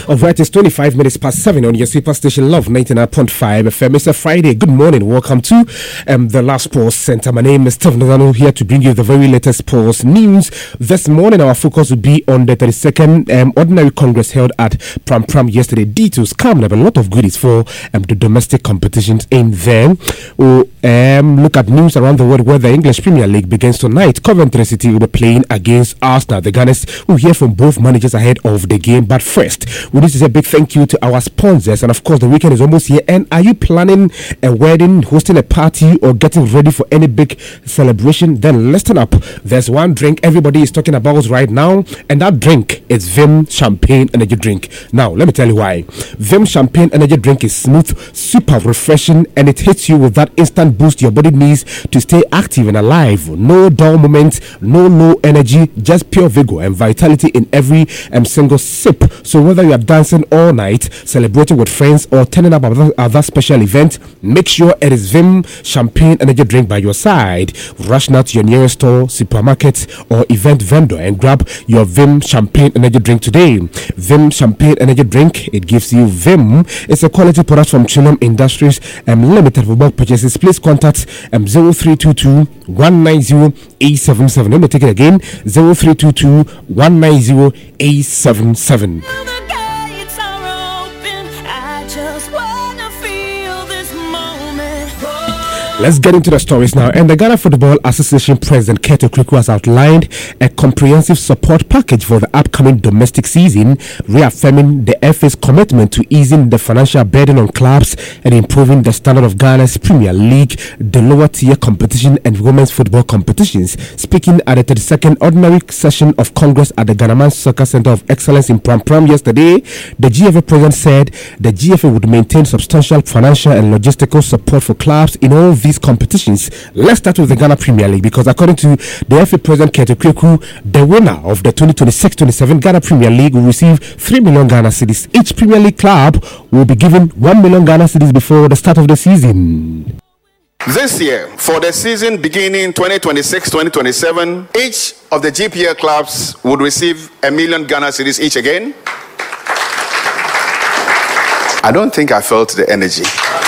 Of right, it's 25 minutes past 7 on your super station Love 99.5 FM. It's a Friday. Good morning. Welcome to the Last Sports Center. My name is Stephen Nazano, here to bring you the very latest sports news. This morning, our focus will be on the 32nd Ordinary Congress held at Pram Pram yesterday. Details come up a lot of goodies for the domestic competitions in there. We'll look at news around the world where the English Premier League begins tonight. Coventry City will be playing against Arsenal. The Gunners will hear from both managers ahead of the game. But first, we need to say a big thank you to our sponsors. And of course, the weekend is almost here. And are you planning a wedding, hosting a party, or getting ready for any big celebration? Then listen up. There's one drink everybody is talking about right now, and that drink is Vim Champagne Energy Drink. Now, let me tell you why. Vim Champagne Energy Drink is smooth, super refreshing, and it hits you with that instant boost your body needs to stay active and alive. No dull moments, no low energy, just pure vigor and vitality in every single sip. So whether you are dancing all night, celebrating with friends, or turning up at that special event, make sure it is Vim Champagne Energy Drink by your side. Rush now to your nearest store, supermarket, or event vendor and grab your Vim Champagne Energy Drink today. Vim Champagne Energy Drink, it gives you Vim. It's a quality product from Chillum Industries and limited for bulk purchases. Please contact 0322 190 877. Let me take it again. 0322 190 877. Let's get into the stories now. And the Ghana Football Association President Keto Kriku has outlined a comprehensive support package for the upcoming domestic season, reaffirming the FA's commitment to easing the financial burden on clubs and improving the standard of Ghana's Premier League, the lower tier competition, and women's football competitions. Speaking at the 32nd Ordinary Session of Congress at the Ghanaman Soccer Center of Excellence in Pram Pram yesterday, the GFA president said the GFA would maintain substantial financial and logistical support for clubs in all these competitions. Let's start with the Ghana Premier League, because according to the FA President Keto Kriku, the winner of the 2026-27 Ghana Premier League will receive 3 million Ghana cedis. Each Premier League club will be given 1 million Ghana cedis before the start of the season. This year, for the season beginning 2026-2027, each of the GPL clubs would receive 1 million Ghana cedis each again. I don't think I felt the energy.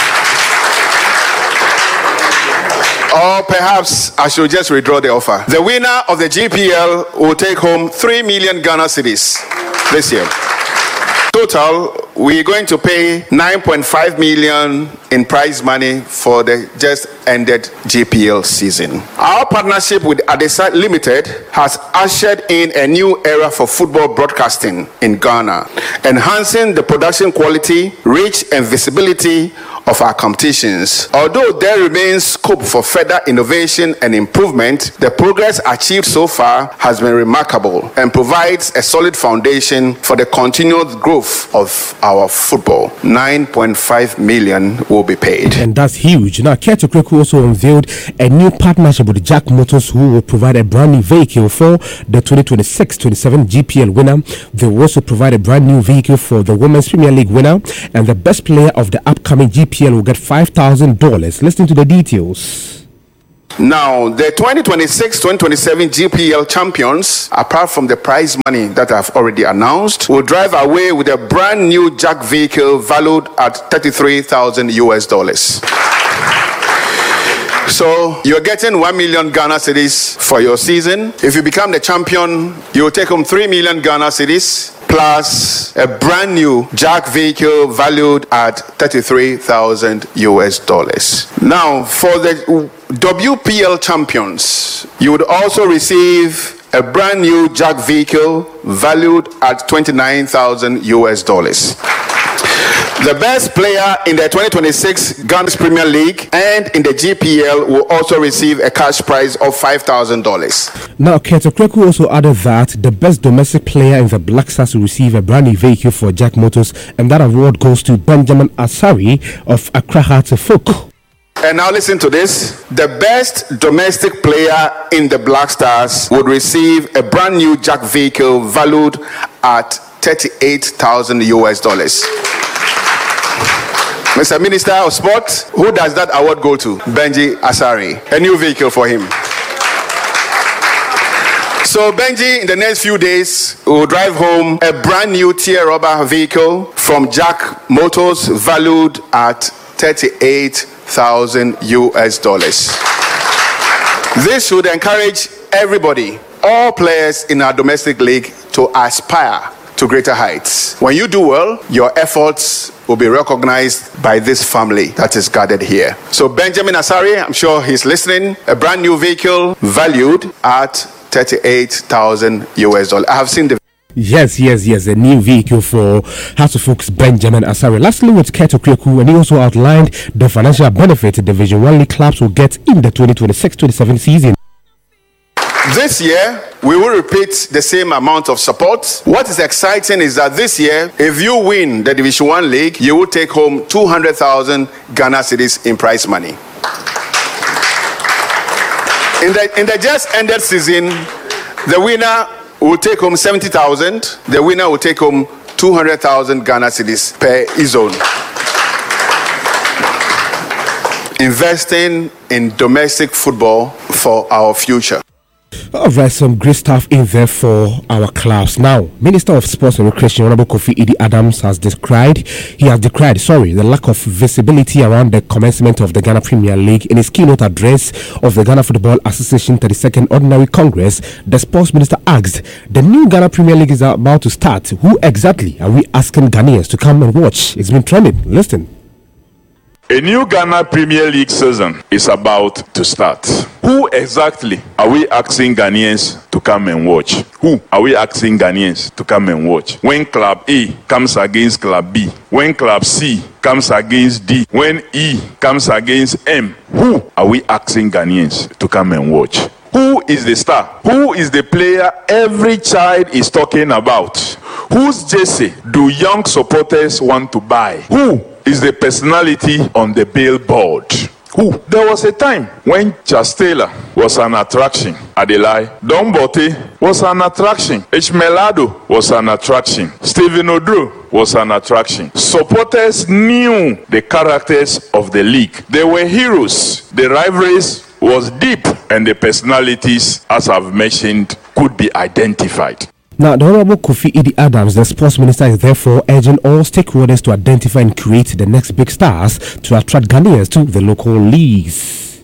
Or perhaps I should just withdraw the offer. The winner of the GPL will take home 3 million Ghana cedis this year. Total, we're going to pay 9.5 million in prize money for the just ended GPL season. Our partnership with Adesa Limited has ushered in a new era for football broadcasting in Ghana, enhancing the production quality, reach, and visibility of our competitions. Although there remains scope for further innovation and improvement, the progress achieved so far has been remarkable and provides a solid foundation for the continued growth of our football. 9.5 million will be paid. And that's huge. Now, Keto Kriku also unveiled a new partnership with Jack Motors, who will provide a brand new vehicle for the 2026-27 GPL winner. They will also provide a brand new vehicle for the Women's Premier League winner, and the best player of the upcoming GPL will get $5,000. Listen to the details. Now, the 2026-2027 GPL champions, apart from the prize money that I've already announced, will drive away with a brand new Jack vehicle valued at $33,000. So you're getting 1 million Ghana cedis for your season. If you become the champion, you'll take home 3 million Ghana cedis plus a brand new Jack vehicle valued at $33,000. Now, for the WPL champions, you would also receive a brand new Jack vehicle valued at $29,000. The best player in the 2026 Ghana's Premier League and in the GPL will also receive a cash prize of $5,000. Now, Keto Kriku also added that the best domestic player in the Black Stars will receive a brand new vehicle for Jack Motors, and that award goes to Benjamin Asari of Accra Hearts of Folk. And now listen to this. The best domestic player in the Black Stars would receive a brand new Jack vehicle valued at $38,000. Mr. Minister of Sport, who does that award go to? Benji Asari. A new vehicle for him. So Benji, in the next few days, will drive home a brand new tier rubber vehicle from Jack Motors valued at $38,000 US. This should encourage everybody, all players in our domestic league, to aspire to greater heights. When you do well, your efforts will be recognized by this family that is gathered here. So Benjamin Asare, I'm sure he's listening, a brand new vehicle valued at $38,000 US. I have seen the Yes, a new vehicle for House of Folks Benjamin Asare. Lastly, with Keto Kriku, and he also outlined the financial benefit Division 1 League clubs will get in the 2026-27 season. This year, we will repeat the same amount of support. What is exciting is that this year, if you win the Division 1 League, you will take home 200,000 Ghana cedis in prize money. In the just ended season, the winner will take home 70,000. The winner will take home 200,000 Ghana cedis per zone. Investing in domestic football for our future. All right, some great stuff in there for our clubs. Now, Minister of Sports and Recreation, Honorable Kofi Idi Adams, has decried the lack of visibility around the commencement of the Ghana Premier League. In his keynote address of the Ghana Football Association 32nd Ordinary Congress, the Sports Minister asked, the new Ghana Premier League is about to start. Who exactly are we asking Ghanaians to come and watch? It's been trending. Listen. A new Ghana Premier League season is about to start. Who exactly are we asking Ghanaians to come and watch? Who are we asking Ghanaians to come and watch? When Club A comes against Club B, when Club C comes against D, when E comes against M, who are we asking Ghanaians to come and watch? Who is the star? Who is the player every child is talking about? Whose jersey do young supporters want to buy? Who is the personality on the billboard? Who? There was a time when Charles Taylor was an attraction. Adelai Don Bote was an attraction. Eshmelado was an attraction. Stephen Odro was an attraction. Supporters knew the characters of the league. They were heroes. The rivalries was deep, and the personalities, as I've mentioned, could be identified. Now, the Honorable Kofi Idi Adams, the Sports Minister, is therefore urging all stakeholders to identify and create the next big stars to attract Ghanaians to the local leagues.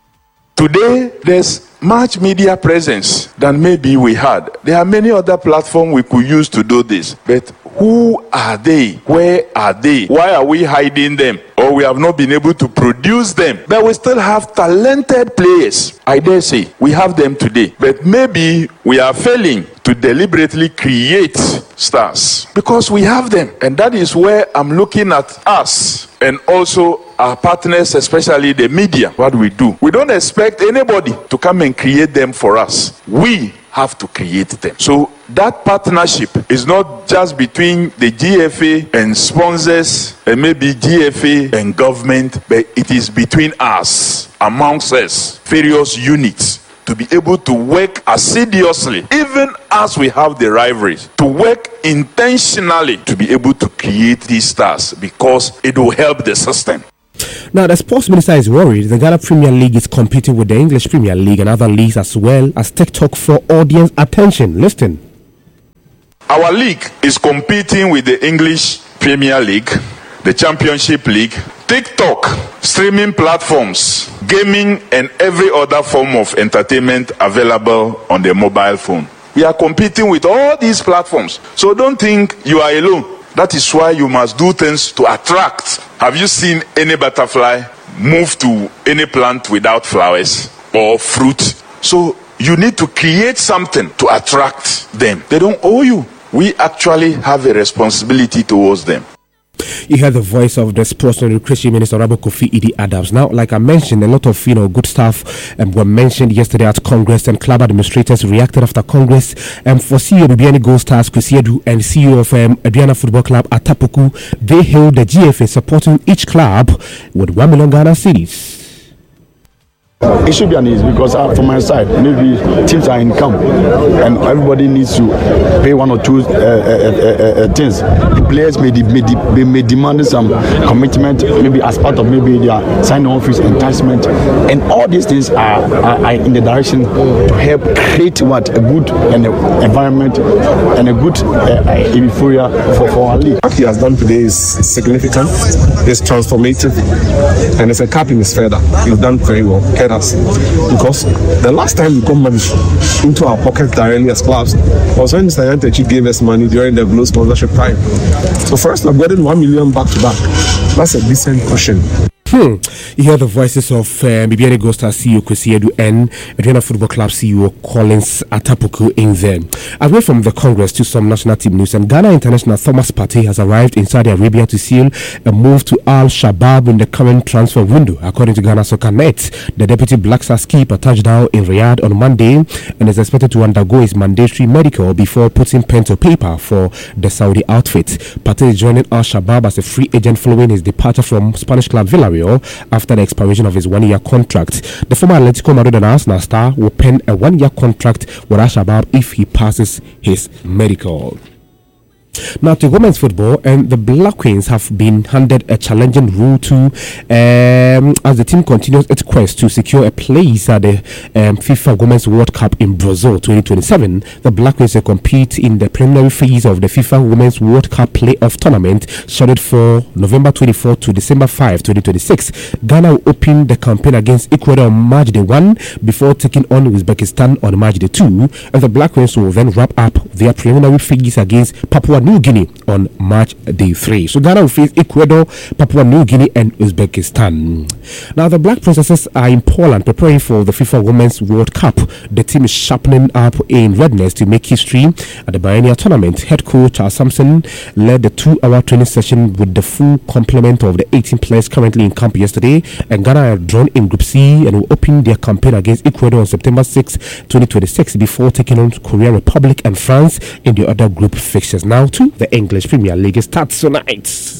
Today, there's much media presence than maybe we had. There are many other platforms we could use to do this. But who are they? Where are they? Why are we hiding them? Or we have not been able to produce them? But we still have talented players. I dare say we have them today. But maybe we are failing to deliberately create stars because we have them. And that is where I'm looking at us and also our partners, especially the media. What we do, we don't expect anybody to come and create them for us. We have to create them. So that partnership is not just between the GFA and sponsors and maybe GFA and government, but it is between us, amongst us, various units, to be able to work assiduously, even as we have the rivalries, to work intentionally to be able to create these stars because it will help the system. Now, the Sports Minister is worried the Ghana Premier League is competing with the English Premier League and other leagues as well as TikTok for audience attention. Listen. Our league is competing with the English Premier League, the Championship League, TikTok, streaming platforms, gaming, and every other form of entertainment available on the mobile phone. We are competing with all these platforms. So don't think you are alone. That is why you must do things to attract. Have you seen any butterfly move to any plant without flowers or fruit? So you need to create something to attract them. They don't owe you. We actually have a responsibility towards them. You heard the voice of the Sports and Recreation Minister, Honorable Kofi Idi Adams. Now, like I mentioned, a lot of good stuff were mentioned yesterday at Congress, and club administrators reacted after Congress. For CEO Bibiani Gold Stars Kusiedu and CEO of Aduana Football Club Atapuku, they hailed the GFA supporting each club with 1 million Ghana cedis. It should be an ease because from my side, maybe teams are in camp and everybody needs to pay one or two things. The players may demand some commitment, maybe as part of maybe their signing office enticement, and all these things are in the direction to help create a good environment and a good euphoria for our league. What he has done today is significant, it's transformative, and it's a cap in his feather. He's done very well. Because the last time we got money into our pockets directly as clubs was when Mr. Yantechi gave us money during the Blue sponsorship time. So first, I've gotten 1 million back to back. That's a decent cushion. You hear the voices of Bibiani Gosta CEO Kwesi Edu and Adriana Football Club CEO Collins Atapuku in there. Away from the Congress to some national team news, and Ghana international Thomas Partey has arrived in Saudi Arabia to seal a move to Al Shabaab in the current transfer window. According to Ghana Soccer Net, the deputy Black Stars keeper touched down in Riyadh on Monday and is expected to undergo his mandatory medical before putting pen to paper for the Saudi outfit. Partey is joining Al Shabaab as a free agent following his departure from Spanish club Villarreal after the expiration of his 1-year contract. The former Atletico Madrid and Arsenal star will pen a 1-year contract with Al Shabaab if he passes his medical. Now to women's football, and the Black Queens have been handed a challenging role too as the team continues its quest to secure a place at the FIFA Women's World Cup in Brazil 2027. The Black Queens will compete in the preliminary phase of the FIFA Women's World Cup playoff tournament scheduled for November 24 to December 5, 2026. Ghana will open the campaign against Ecuador on March the 1 before taking on Uzbekistan on March the 2, and the Black Queens will then wrap up their preliminary phase against Papua New Guinea on March the 3. So Ghana will face Ecuador, Papua New Guinea and Uzbekistan. Now the Black Princesses are in Poland preparing for the FIFA Women's World Cup. The team is sharpening up in readiness to make history at the biennial tournament. Head coach Charles Sampson led the 2-hour training session with the full complement of the 18 players currently in camp yesterday, and Ghana are drawn in Group C and will open their campaign against Ecuador on September 6, 2026 before taking on Korea Republic and France in the other group fixtures. Now to the English Premier League starts tonight.